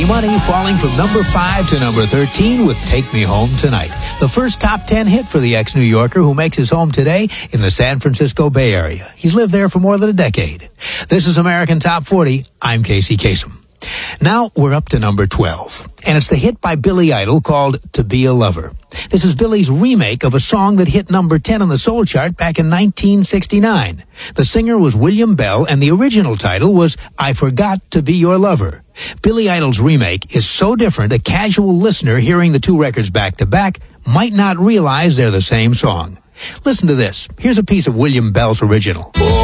Money falling from number 5 to number 13 with Take Me Home Tonight, the first top 10 hit for the ex-New Yorker who makes his home today in the San Francisco Bay Area. He's lived there for more than a decade. This is American Top 40. I'm Casey Kasem. Now we're up to number 12, and it's the hit by Billy Idol called To Be a Lover. This is Billy's remake of a song that hit number 10 on the soul chart back in 1969. The singer was William Bell, and the original title was I Forgot to Be Your Lover. Billy Idol's remake is so different, a casual listener hearing the two records back to back might not realize they're the same song. Listen to this. Here's a piece of William Bell's original.